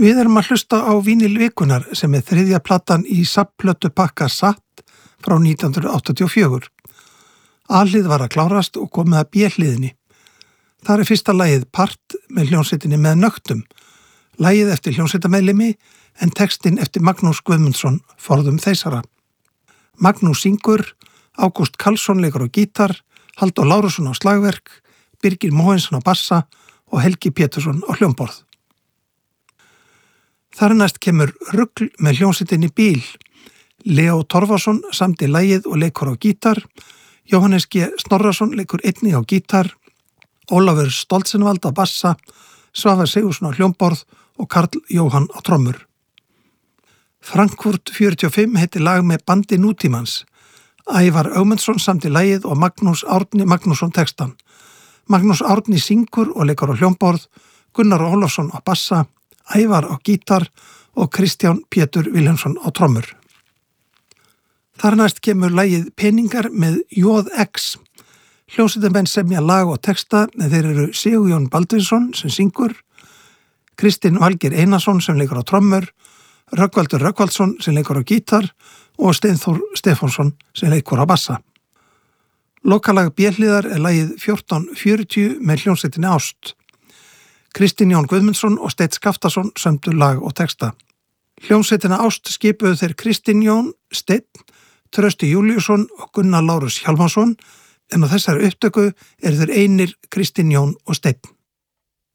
Við erum að hlusta á Vínil vikunar sem er þriðja platan í safnplötupakka Satt frá 1984. A-hlið var að klárast og komið að B-hliðinni. Þar er fyrsta lagið Part með hljómsveitinni Með nögtum, lagið eftir hljómsveitameðlimi en textinn eftir Magnús Guðmundsson, forðum þeisara. Magnús syngur, Ágúst Karlsson leikur á gítar, Halldór Lárusson á slagverk, Birgir Móinsson á bassa og Helgi Pétursson á hljómborð. Þar næst kemur Rugl með hljómsveitinni Bíl. Leó Torfason samdi lagið og leikur á gítar, Jóhannes G. Snorrason leikur einnig á gítar, Ólafur Stoltzenwald á bassa, Svavar Sigurðsson á hljómborð og Karl Jóhann á trommur. Frankfurt 45 heitir lag með bandi nútímans. Ævar Ögmundsson samdi lagið og Magnús Árni Magnússon textan. Magnús Árni syngur og leikur á hljómborð, Gunnar Ólafsson á bassa, Ævar á gítar og Kristján Pétur Vilhelmsson á trommur. Þar næst kemur lagið Peningar með JX. Hljómsveitarmenn semja lag og texta en þeir eru Sigurjón Baldvinsson sem syngur, Kristinn Valgeir Einarsson sem leikur á trommur, Rögnvaldur Rögnvaldsson sem leikur á gítar og Steinþór Stefánsson sem leikur á bassa. Lokalag B-hliðar er lagið 1440 með hljómsveitinni Ást. Kristinn Jón Guðmundsson og Steinn Skaftason sömdu lag og texta. Hljómsveitina Ást skipuðu þeir Kristinn Jón, Steinn, Trausti Júlíusson og Gunnar Lárus Hjálmarsson en á þessari upptöku eru þeir einir Kristinn Jón og Steinn.